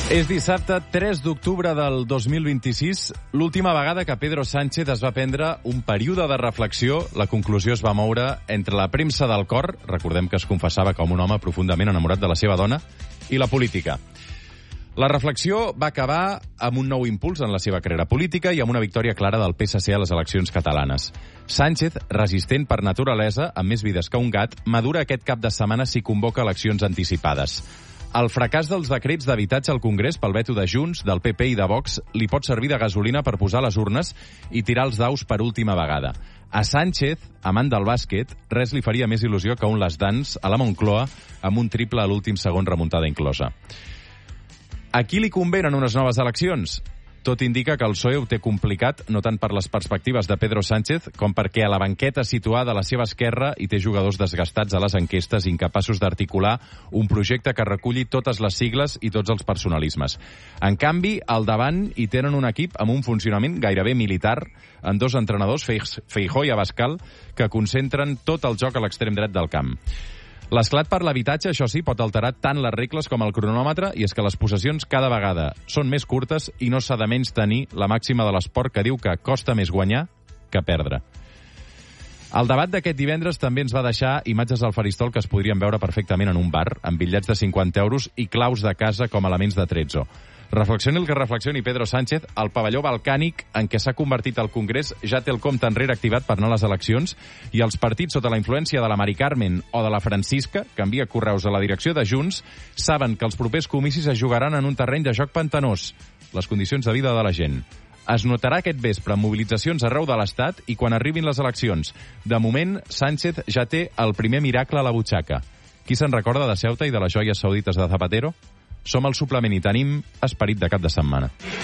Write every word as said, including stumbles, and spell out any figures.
És dissabte tres d'octubre del dos mil vint-i-sis, l'última vegada que Pedro Sánchez es va prendre un període de reflexió. La conclusió es va moure entre la premsa del cor, recordem que es confessava com un home profundament enamorat de la seva dona, i la política. La reflexió va acabar amb un nou impuls en la seva carrera política i amb una victòria clara del P S C a les eleccions catalanes. Sánchez, resistent per naturalesa, amb més vides que un gat, madura aquest cap de setmana si convoca eleccions anticipades. El fracàs dels decrets d'habitatge al Congrés pel veto de Junts, del P P i de Vox li pot servir de gasolina per posar les urnes i tirar els daus per última vegada. A Sánchez, amant del bàsquet, res li faria més il·lusió que un Last Dance a la Moncloa amb un triple a l'últim segon remuntada inclosa. A qui li convenen unes noves eleccions? Tot indica que el P S O E ho té complicat, no tant per les perspectives de Pedro Sánchez, com perquè a la banqueta situada a la seva esquerra hi té jugadors desgastats a les enquestes, incapaços d'articular un projecte que reculli totes les sigles i tots els personalismes. En canvi, al davant hi tenen un equip amb un funcionament gairebé militar, en dos entrenadors, Feijóo i Abascal, que concentren tot el joc a l'extrem dret del camp. L'esclat per l'habitatge, això sí, pot alterar tant les regles com el cronòmetre, i és que les possessions cada vegada són més curtes i no s'ha de menys tenir la màxima de l'esport que diu que costa més guanyar que perdre. El debat d'aquest divendres també ens va deixar imatges al faristol que es podrien veure perfectament en un bar, amb bitllets de cinquanta euros i claus de casa com a elements de trezzo. Reflexioni el que reflexioni Pedro Sánchez, el pavelló balcànic en què s'ha convertit el Congrés ja té el compte enrere activat per anar a les eleccions, i els partits sota la influència de la Mari Carmen o de la Francisca, que envia correus a la direcció de Junts, saben que els propers comicis es jugaran en un terreny de joc pantanós, les condicions de vida de la gent. Es notarà aquest vespre en mobilitzacions arreu de l'Estat i quan arribin les eleccions. De moment, Sánchez ja té el primer miracle a la butxaca. Qui se'n recorda de Ceuta i de les joies saudites de Zapatero? Som al suplement i tenim esperit de cap de setmana.